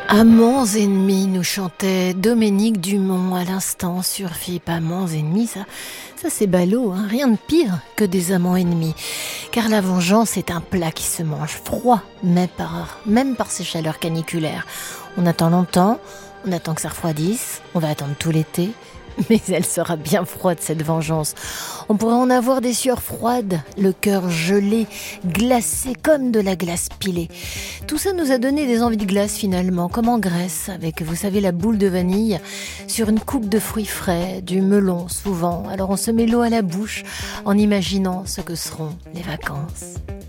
Amants ennemis, nous chantait Dominique Dumont à l'instant sur FIP. Amants ennemis, ça c'est ballot, hein. Rien de pire que des amants ennemis. Car la vengeance est un plat qui se mange froid, même par ces chaleurs caniculaires. On attend longtemps, on attend que ça refroidisse, on va attendre tout l'été. Mais elle sera bien froide, cette vengeance. On pourrait en avoir des sueurs froides, le cœur gelé, glacé comme de la glace pilée. Tout ça nous a donné des envies de glace finalement, comme en Grèce, avec, vous savez, la boule de vanille sur une coupe de fruits frais, du melon souvent. Alors on se met l'eau à la bouche en imaginant ce que seront les vacances.